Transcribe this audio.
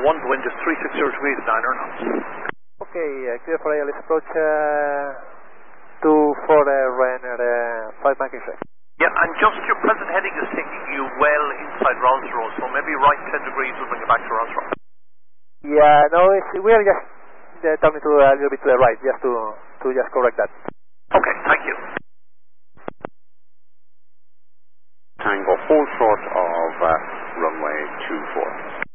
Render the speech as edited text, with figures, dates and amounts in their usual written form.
1 to wind is 360 degrees, 9 knots. Okay, clear for let's approach 24 Ryanair 5 banking check. Yeah, and just your present heading is taking you well inside Rolls-Royce, so maybe right 10 degrees will bring you back to Rolls-Royce. Yeah, no, we are just turning to a little bit to the right, just to just correct that. Okay, thank you. Tango, hold short of runway 24.